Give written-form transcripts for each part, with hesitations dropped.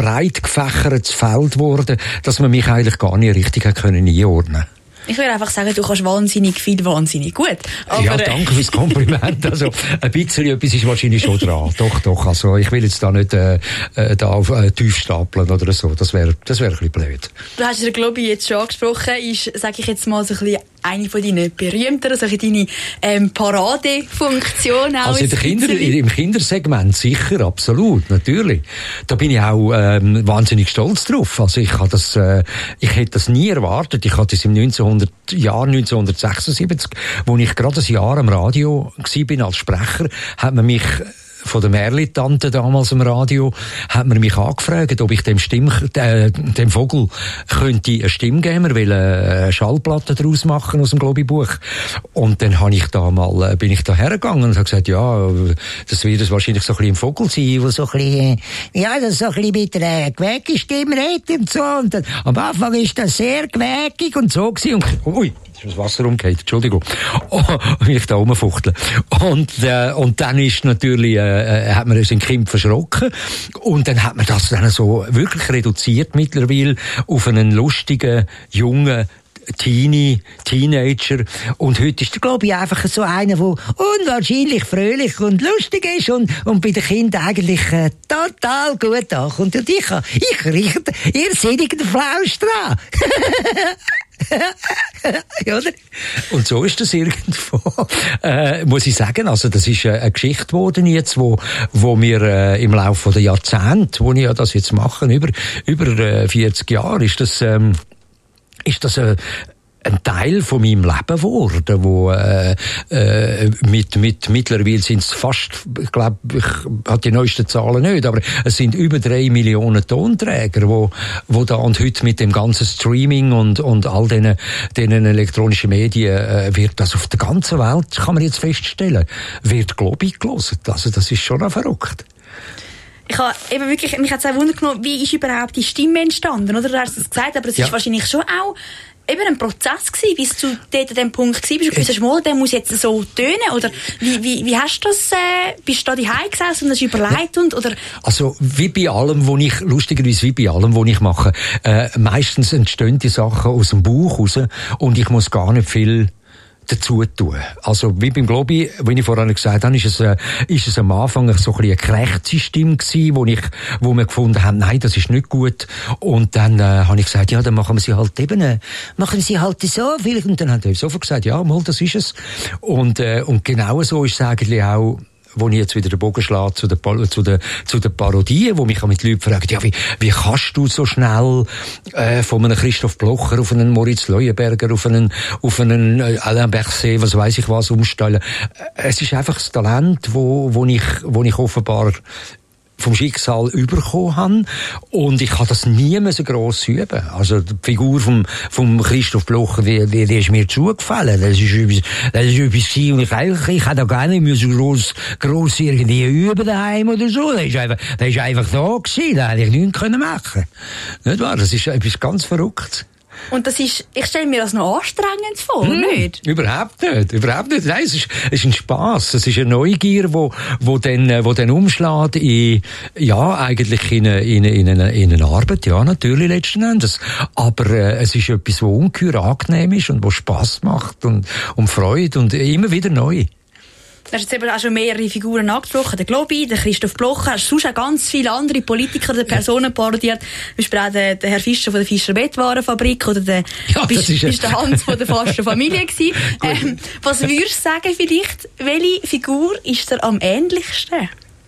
breit gefächertes Feld geworden, dass man mich eigentlich gar nicht richtig einordnen konnte. Ich würde einfach sagen, du kannst wahnsinnig viel, wahnsinnig gut. Aber ja, danke fürs Kompliment. Also, ein bisschen etwas ist wahrscheinlich schon dran. Doch. Also, ich will jetzt da nicht, da auf tief stapeln oder so. Das wäre ein bisschen blöd. Du hast den Globi jetzt schon angesprochen. Ist, sage ich jetzt mal, so ein bisschen eine von deinen berühmteren, so deine Paradefunktion auch. Also im Kindersegment sicher, absolut, natürlich. Da bin ich auch wahnsinnig stolz drauf. Also ich hätte das nie erwartet. Ich hatte es im Jahr 1976, wo ich gerade ein Jahr am Radio war als Sprecher, hat man mich von der Merli-Tante damals im Radio, hat man mich angefragt, ob ich dem Vogel könnte eine Stimme geben. Wir wollen eine Schallplatte daraus machen aus dem Globi-Buch. Und dann bin ich da hergegangen und habe gesagt, ja, das wird wahrscheinlich so ein bisschen ein Vogel sein, der so ein bisschen, das so ein bisschen mit einer gewägigen Stimme redet und so. Und dann, am Anfang ist das sehr gewägig und so gewesen. Und, ui, ist das Wasser umgekehrt, Entschuldigung. Wie ich da rumfuchtle. Und dann ist natürlich, hat man uns in Kind verschrocken. Und dann hat man das dann so wirklich reduziert mittlerweile auf einen lustigen, jungen Teenager. Und heute ist, glaube ich, einfach so einer, der unwahrscheinlich fröhlich und lustig ist und bei den Kindern eigentlich total gut ankommt. Und ich rieche irrsinnig den Flausch dran. Oder? Und so ist das irgendwo, muss ich sagen. Also, das ist eine Geschichte geworden jetzt, wo wir im Laufe der Jahrzehnte, wo ich ja das jetzt mache, über 40 Jahre, ist das ein Teil von meinem Leben geworden, wo mittlerweile sind es fast, ich glaube, ich habe die neuesten Zahlen nicht, aber es sind über 3 Millionen Tonträger, wo da und heute mit dem ganzen Streaming und all diesen elektronischen Medien wird das auf der ganzen Welt, kann man jetzt feststellen, wird Globi gehört. Also das ist schon verrückt. Ich habe eben wirklich, mich hat es auch Wunder genommen, wie ist überhaupt die Stimme entstanden, oder? Du hast es gesagt, aber es ist wahrscheinlich schon auch eben ein Prozess gewesen, bis du dort an dem Punkt gewesen bist und gewusst hast, der muss jetzt so tönen, oder wie hast du das, bist du da daheim gesessen und hast überlegt oder? Also, lustigerweise wie bei allem, was ich mache, meistens entstehen die Sachen aus dem Bauch raus und ich muss gar nicht viel dazu tun. Also, wie beim Globi, wie ich vorhin gesagt habe, ist es am Anfang so ein bisschen eine gerechte Stimme gewesen, wo wir gefunden haben, nein, das ist nicht gut. Und dann, habe ich gesagt, ja, dann machen wir sie halt so, vielleicht. Und dann hat er sofort gesagt, ja, mal, das ist es. Und genau so ist es eigentlich auch, wo ich jetzt wieder den Bogen schlage zu den Parodien, wo mich auch mit Leuten fragen, ja, wie kannst du so schnell, von einem Christoph Blocher auf einen Moritz Leuenberger, auf einen Alain Berset, was weiss ich was, umstellen. Es ist einfach das Talent, wo ich offenbar vom Schicksal überkommen habe. Und ich habe das nie so gross üben. Also, die Figur vom Christoph Blocher, die ist mir zugefallen. Das ist etwas, und ich habe da gar nicht mehr so gross irgendwie üben daheim oder so. Das ist einfach da gewesen. Da hätte ich nichts machen können. Nicht wahr? Das ist etwas ganz Verrücktes. Und das ist, ich stelle mir das noch anstrengend vor, nicht? Überhaupt nicht. Nein, es ist ein Spass. Es ist eine Neugier, wo dann umschlägt eigentlich in eine Arbeit, ja, natürlich letzten Endes. Aber, es ist etwas, wo ungeheuer angenehm ist und wo Spass macht und Freude und immer wieder neu. Du hast jetzt eben auch schon mehrere Figuren angesprochen. Der Globi, der Christoph Blocher, hast sonst auch ganz viele andere Politiker oder Personen parodiert. Zum Beispiel auch der Herr Fischer von der Fischer Bettwarenfabrik oder bist der Hans von der Fasten Familie gewesen. Was würdest du sagen vielleicht, welche Figur ist dir am ähnlichsten?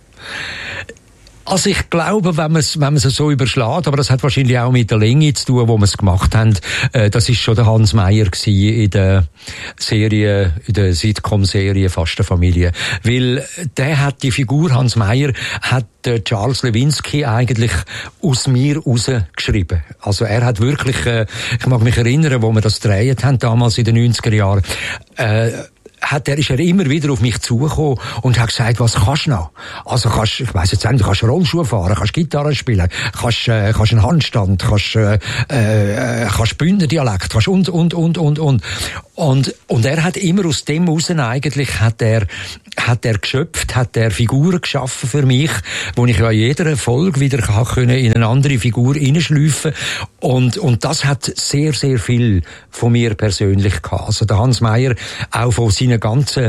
Also ich glaube, wenn man es so überschlägt, aber das hat wahrscheinlich auch mit der Länge zu tun, wo wir es gemacht haben, das ist schon der Hans Meyer gewesen in der Sitcom-Serie Fastenfamilie. Weil die Figur Hans Meyer hat Charles Lewinsky eigentlich aus mir rausgeschrieben. Also er hat wirklich, ich mag mich erinnern, wo wir das gedreht haben, damals in den 90er Jahren, ist er immer wieder auf mich zugekommen und hat gesagt, was kannst du noch? Also ich weiss jetzt nicht, du kannst Rollschuhe fahren, kannst Gitarre spielen, kannst einen Handstand, kannst Bündnerdialekt, kannst und. Und er hat immer aus dem raus eigentlich, hat er geschöpft, hat er Figuren geschaffen für mich, wo ich ja in jeder Folge wieder können in eine andere Figur hineinschleifen. Und das hat sehr, sehr viel von mir persönlich gehabt. Also der Hans Meyer, auch von seinem ganzen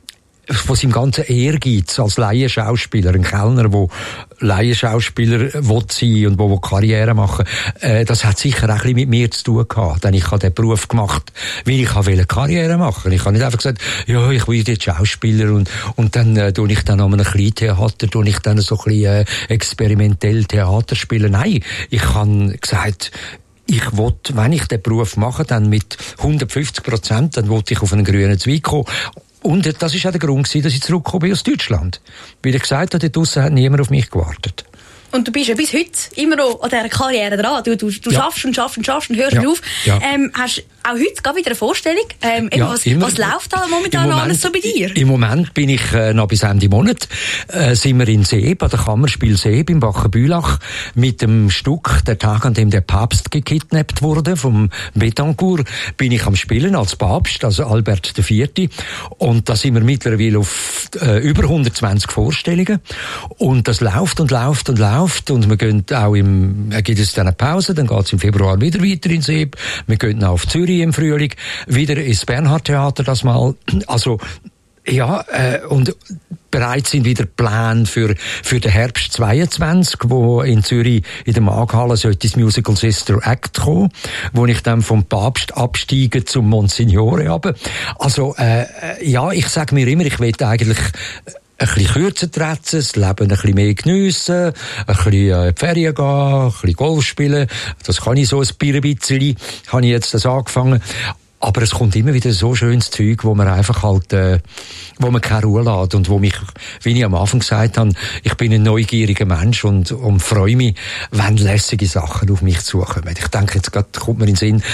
Ehrgeiz als Laienschauspieler, ein Kellner, der Laienschauspieler will sein und wo Karriere machen, das hat sicher auch ein bisschen mit mir zu tun gehabt. Denn ich habe den Beruf gemacht, weil ich wollte Karriere machen. Ich habe nicht einfach gesagt, ja, ich will jetzt Schauspieler und dann tue ich dann an einem Kleintheater, tue ich dann so ein bisschen experimentell Theater spielen. Nein, ich habe gesagt, ich will, wenn ich den Beruf mache, dann mit 150%, dann will ich auf einen grünen Zweig kommen. Und das war auch der Grund, dass ich zurückgekommen bin aus Deutschland. Weil ich gesagt habe, dort draussen hat niemand auf mich gewartet. Und du bist ja bis heute immer noch an dieser Karriere dran. Du schaffst und hörst nicht auf. Ja. Hast auch heute gar wieder eine Vorstellung? Was läuft da momentan alles so bei dir? Im Moment bin ich noch bis Ende Monat. Sind wir in Seeb, an der Kammerspiel Seeb im Bachenbülach, mit dem Stück «Der Tag, an dem der Papst gekidnappt wurde», vom Betancourt, bin ich am Spielen als Papst, also Albert IV. Und da sind wir mittlerweile auf über 120 Vorstellungen. Und das läuft und läuft und läuft. Und wir gehen auch gibt es dann eine Pause, dann geht es im Februar wieder weiter in Seeb. Wir gehen auch auf Zürich im Frühling, wieder ins Bernhard-Theater das mal. Also, ja, und bereits sind wieder Pläne für den Herbst 22, wo in Zürich in der Maghalle sollte das Musical Sister Act kommen, wo ich dann vom Papst absteige zum Monsignore runter. Also, ja, ich sage mir immer, ich will eigentlich ein bisschen kürzer treten, das Leben ein bisschen mehr geniessen, ein bisschen in die Ferien gehen, ein bisschen Golf spielen. Das kann ich so ein bisschen, habe ich jetzt das angefangen. Aber es kommt immer wieder so schönes Zeug, wo man einfach halt, wo man keine Ruhe lässt und wo mich, wie ich am Anfang gesagt habe, ich bin ein neugieriger Mensch und freue mich, wenn lässige Sachen auf mich zukommen. Ich denke, jetzt gerade kommt mir in den Sinn,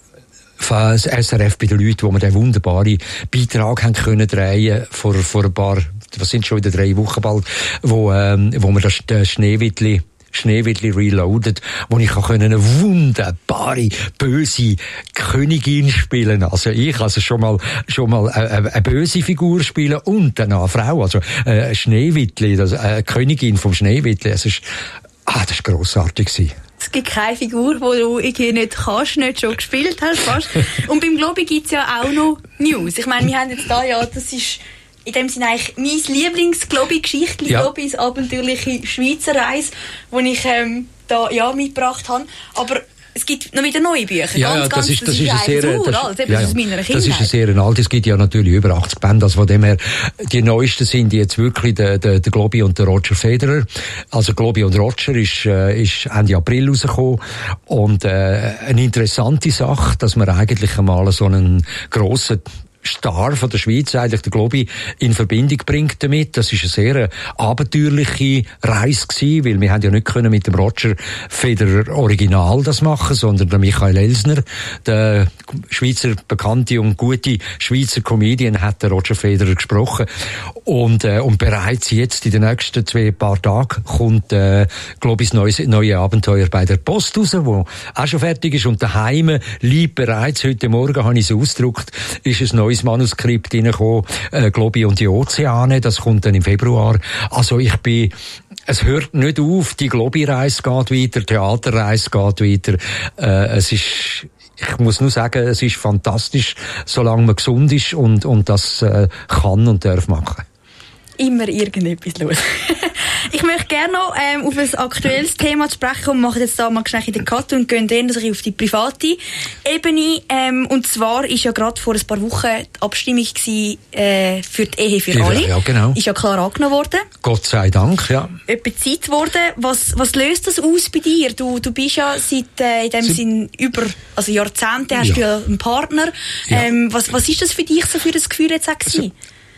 das SRF bei den Leuten, wo wir den wunderbaren Beitrag haben können drehen vor ein paar, was sind schon wieder 3 Wochen bald, wo wir das Schneewittli Reloaded, wo ich eine wunderbare, böse Königin spielen. Also ich schon mal eine böse Figur spielen und dann eine Frau, also Schneewittli, eine Königin vom Schneewittli. Das ist grossartig gewesen. Es gibt keine Figur, die du irgendwie nicht kannst, nicht schon gespielt hast, fast. Und beim Globi gibt's ja auch noch News. Ich meine, wir haben jetzt da ja, das ist in dem Sinne eigentlich mein Lieblings-Globi-Geschichtli, Globis abenteuerliche Schweizer Reise, die ich da mitgebracht habe. Aber es gibt noch wieder neue Bücher. Das ist ein sehr aus meiner Kindheit. Das ist ein sehr alt. Es gibt ja natürlich über 80 Bände. Also von dem her, die neuesten sind jetzt wirklich der Globi und der Roger Federer. Also Globi und Roger ist Ende April rausgekommen. Und eine interessante Sache, dass man eigentlich einmal so einen grossen Star von der Schweiz, eigentlich der Globi, in Verbindung bringt damit. Das ist eine sehr abenteuerliche Reise gewesen, weil wir haben ja nicht können mit dem Roger Federer Original das machen, sondern der Michael Elsner, der Schweizer bekannte und gute Schweizer Comedian, hat der Roger Federer gesprochen. Und bereits jetzt in den nächsten 2 paar Tagen kommt Globis neue Abenteuer bei der Post raus, wo auch schon fertig ist. Und daheim liegt bereits, heute Morgen habe ich es ausgedruckt, ist ein neues Manuskript reingekommen, Globi und die Ozeane, das kommt dann im Februar. Also es hört nicht auf, die Globi-Reise geht weiter, die Theaterreise geht weiter. Ich muss nur sagen, es ist fantastisch, solange man gesund ist und das kann und darf machen. Immer irgendetwas los. Ich möchte gerne noch auf ein aktuelles Thema zu sprechen kommen. Wir machen jetzt da mal schnell in den Cut und gehen dann auf die private Ebene. Und zwar ist ja gerade vor ein paar Wochen die Abstimmung gewesen, für die Ehe für alle. Ja, genau. Ist ja klar angenommen worden. Gott sei Dank, ja. Etwa Zeit geworden. Was löst das aus bei dir? Du bist ja seit in dem Sinn über Jahrzehnte hast du ja einen Partner. Ja. Was ist das für dich so für das Gefühl jetzt auch gewesen?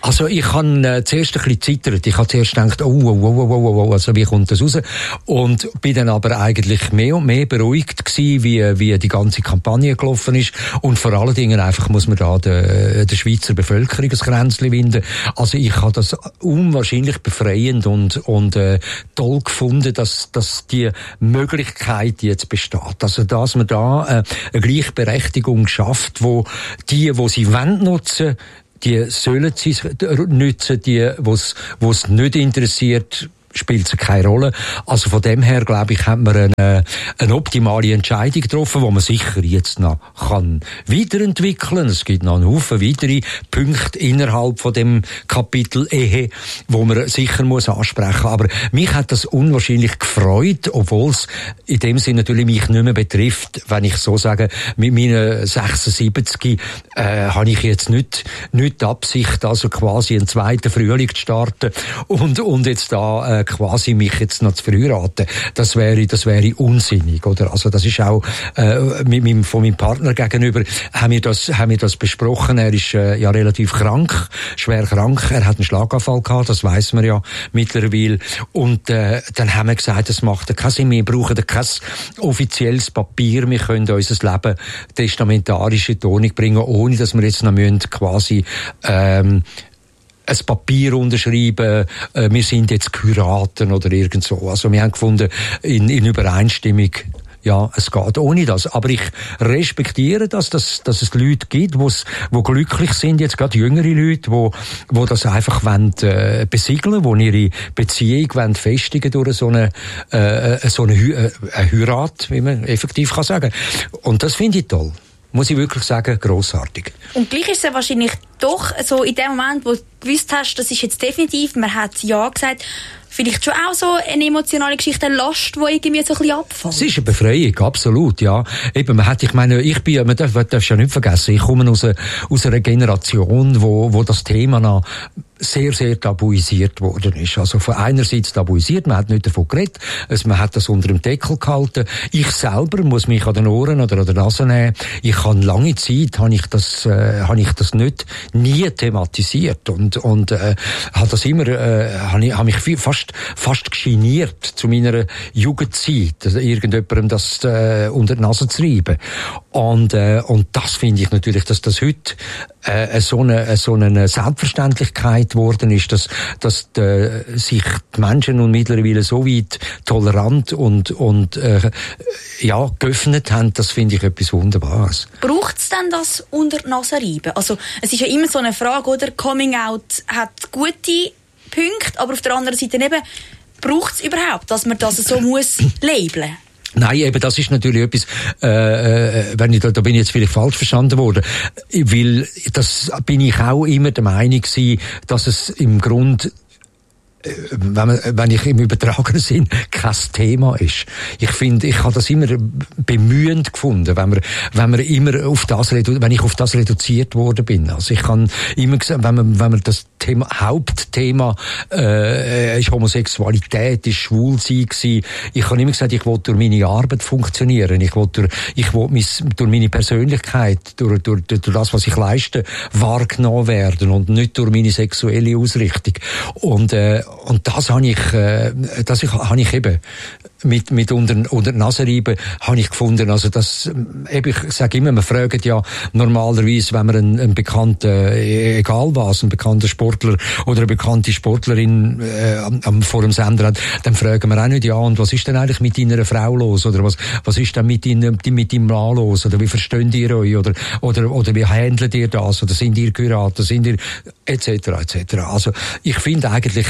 Also ich habe zuerst ein bisschen zittert. Ich habe zuerst gedacht, also wie kommt das raus? Und bin dann aber eigentlich mehr und mehr beruhigt gewesen, wie die ganze Kampagne gelaufen ist. Und vor allen Dingen einfach muss man da der Schweizer Bevölkerung ein Kränzchen winden. Also ich habe das unwahrscheinlich befreiend und toll gefunden, dass die Möglichkeit jetzt besteht. Also dass man da eine Gleichberechtigung schafft, wo sie nutzen, die sollen sie nutzen, die, wo's nicht interessiert, spielt es keine Rolle. Also von dem her, glaube ich, haben wir eine optimale Entscheidung getroffen, die man sicher jetzt noch kann weiterentwickeln. Es gibt noch einen Haufen weitere Punkte innerhalb von dem Kapitel Ehe, wo man sicher muss ansprechen. Aber mich hat das unwahrscheinlich gefreut, obwohl es in dem Sinne natürlich mich nicht mehr betrifft, wenn ich so sage, mit meinen 76 habe ich jetzt nicht die Absicht, also quasi einen zweiten Frühling zu starten und jetzt da quasi mich jetzt noch zu verheiraten. Das wäre unsinnig, oder? Also das ist auch von meinem Partner gegenüber haben wir das besprochen. Er ist ja relativ krank, schwer krank. Er hat einen Schlaganfall gehabt, das weiss man ja mittlerweile. Und dann haben wir gesagt, das macht keinen Sinn. Wir brauchen kein offizielles Papier. Wir können unser Leben testamentarisch in die Ordnung bringen, ohne dass wir jetzt noch quasi ein Papier unterschreiben, wir sind jetzt geheiratet oder irgend so. Also wir haben gefunden, in Übereinstimmung, ja, es geht ohne das. Aber ich respektiere dass es Leute gibt, wo glücklich sind, jetzt gerade jüngere Leute, wo das einfach besiegeln wollen, wo ihre Beziehung wollen festigen durch so eine Heirat, wie man effektiv kann sagen. Und das finde ich toll. Muss ich wirklich sagen, grossartig. Und gleich ist es ja wahrscheinlich doch so in dem Moment, wo du gewusst hast, das ist jetzt definitiv, man hat ja gesagt, vielleicht schon auch so eine emotionale Geschichte, eine Last, die irgendwie so ein bisschen abfällt. Es ist eine Befreiung, absolut, ja. Eben, man darf ja nicht vergessen, ich komme aus einer Generation, wo das Thema noch sehr, sehr tabuisiert worden ist. Also von einerseits tabuisiert, man hat nicht davon geredet, man hat das unter dem Deckel gehalten. Ich selber muss mich an den Ohren oder an der Nase nehmen. Ich habe lange Zeit, habe ich das nie thematisiert und habe das immer, habe mich fast geniert zu meiner Jugendzeit, also irgendjemandem das unter die Nase zu reiben. Und das finde ich natürlich, dass das heute so eine Selbstverständlichkeit geworden ist, dass sich die Menschen nun mittlerweile so weit tolerant und geöffnet haben, das finde ich etwas Wunderbares. Braucht es denn das unter die Nase reiben? Also es ist ja immer so eine Frage, oder? Coming Out hat gute Punkte, aber auf der anderen Seite eben, braucht es überhaupt, dass man das so muss labeln? Nein, eben, das ist natürlich etwas, da bin ich jetzt vielleicht falsch verstanden worden, weil das bin ich auch immer der Meinung gewesen, dass es im Grund, wenn ich im übertragenen Sinn kein Thema ist. Ich finde, ich habe das immer bemühend gefunden, wenn ich auf das reduziert worden bin. Also ich kann immer gesagt, wenn man das Hauptthema ist Homosexualität, ist Schwulsein gewesen. Ich habe immer gesagt, ich will durch meine Arbeit funktionieren. Ich will durch meine Persönlichkeit, durch das, was ich leiste, wahrgenommen werden und nicht durch meine sexuelle Ausrichtung. Und das habe ich eben mit unter die Nase reiben, habe ich gefunden. Also das, ich sage immer, man fragt ja normalerweise, wenn man einen bekannten, egal was, einen bekannten Sportler oder eine bekannte Sportlerin vor dem Sender hat, dann fragen wir auch nicht, ja, und was ist denn eigentlich mit deiner Frau los? Oder was ist denn mit deinem Mann los? Oder wie versteht ihr euch? Oder wie handelt ihr das? Oder sind ihr geheiratet? Sind ihr, etc. Also, ich finde eigentlich,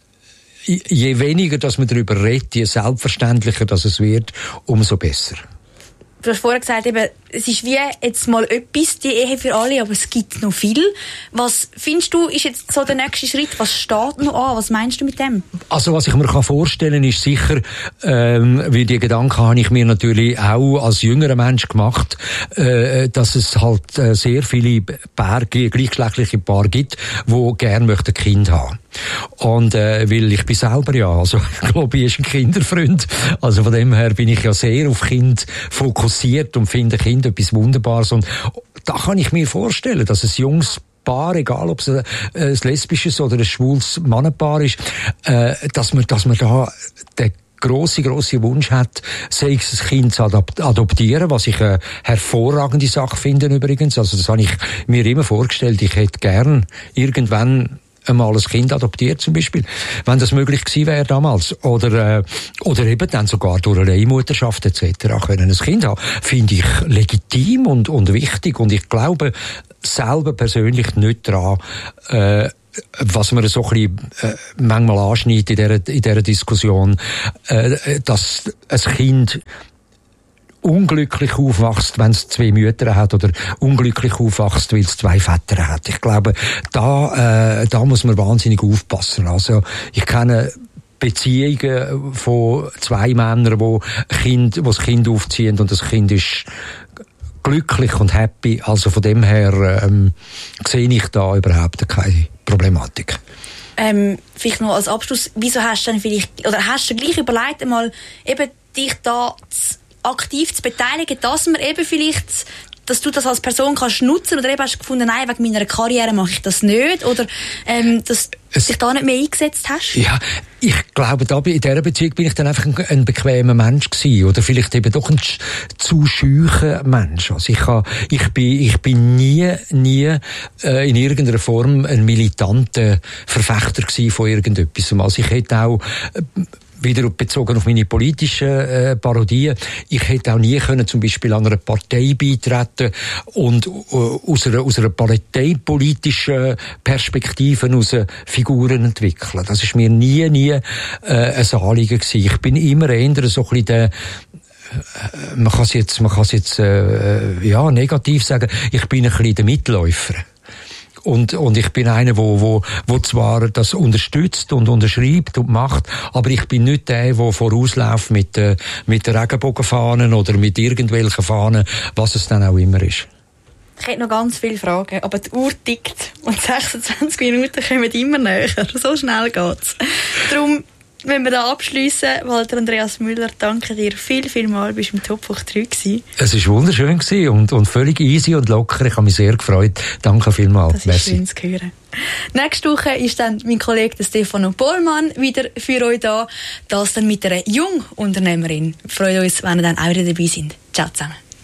je weniger, dass man darüber redet, je selbstverständlicher, dass es wird, umso besser. Du hast vorher gesagt, eben, es ist wie jetzt mal etwas, die Ehe für alle, aber es gibt noch viel. Was findest du, ist jetzt so der nächste Schritt? Was steht noch an? Was meinst du mit dem? Also, was ich mir vorstellen kann, ist sicher, weil die Gedanken habe ich mir natürlich auch als jüngerer Mensch gemacht, dass es halt sehr viele gleichgeschlechtliche Paare gibt, die gerne möchten Kind haben. Und weil ich bin selber ja, also ich glaube, ich bin ein Kinderfreund, also von dem her bin ich ja sehr auf Kind fokussiert und finde Kind etwas Wunderbares. Und da kann ich mir vorstellen, dass ein junges Paar, egal ob es ein lesbisches oder ein schwules Mannenpaar ist, dass man da den grosse Wunsch hat, sei es ein Kind zu adoptieren, was ich eine hervorragende Sache finde übrigens. Also das habe ich mir immer vorgestellt. Ich hätte gern irgendwann einmal ein Kind adoptiert zum Beispiel, wenn das möglich gewesen wäre damals. Oder eben dann sogar durch eine Leihmutterschaft etc. können ein Kind haben, finde ich legitim und wichtig. Und ich glaube selber persönlich nicht daran, was man so ein bisschen manchmal anschneidet in dieser Diskussion, dass ein Kind unglücklich aufwachst, wenn es 2 Mütter hat, oder unglücklich aufwachst, weil es 2 Väter hat. Ich glaube, da muss man wahnsinnig aufpassen. Also, ich kenne Beziehungen von 2 Männern, wo das Kind aufziehen und das Kind ist glücklich und happy. Also von dem her sehe ich da überhaupt keine Problematik. Vielleicht noch als Abschluss, wieso hast du denn hast du gleich überlegt, einmal eben dich da aktiv zu beteiligen, dass man eben vielleicht, dass du das als Person kannst nutzen, oder eben hast du gefunden, nein, wegen meiner Karriere mache ich das nicht, oder dass du dich da nicht mehr eingesetzt hast? Ja, ich glaube, in dieser Beziehung bin ich dann einfach ein bequemer Mensch gewesen, oder vielleicht eben doch ein zu scheucher Mensch. Also ich bin nie in irgendeiner Form ein militanter Verfechter gewesen von irgendetwas. Also ich hätte auch wieder bezogen auf meine politischen Parodien. Ich hätte auch nie können zum Beispiel an einer Partei beitreten und aus einer parteipolitischen Perspektive aus Figuren entwickeln. Das ist mir nie ein Anliegen gewesen. Ich bin immer eher so ein bisschen man kann es jetzt negativ sagen, ich bin ein bisschen der Mitläufer. Und ich bin einer, wo zwar das unterstützt und unterschreibt und macht, aber ich bin nicht der vorausläuft mit der Regenbogenfahnen oder mit irgendwelchen Fahnen, was es dann auch immer ist. Ich hätte noch ganz viele Fragen, aber die Uhr tickt und 26 Minuten kommen immer näher. So schnell geht's. Darum, wenn wir da abschliessen, Walter Andreas Müller, danke dir viel mal, bist du im Top 3 gewesen. Es war wunderschön gewesen und völlig easy und locker. Ich habe mich sehr gefreut. Danke vielmals. Das ist schön zu hören. Nächste Woche ist dann mein Kollege Stefano Pollmann wieder für euch da. Das dann mit einer Jungunternehmerin. Wir freuen uns, wenn ihr dann auch wieder dabei sind. Ciao zusammen.